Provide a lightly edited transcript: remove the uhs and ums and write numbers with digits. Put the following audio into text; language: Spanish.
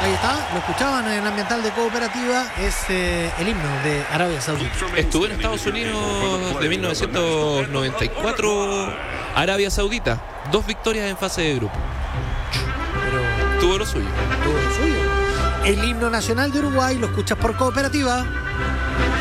Ahí está, lo escuchaban en el ambiental de Cooperativa, es el himno de Arabia Saudita. Estuvo en Estados Unidos de 1994, Arabia Saudita. 2 victorias en fase de grupo. Pero Tuvo lo suyo. todo lo suyo. El himno nacional de Uruguay lo escuchas por Cooperativa.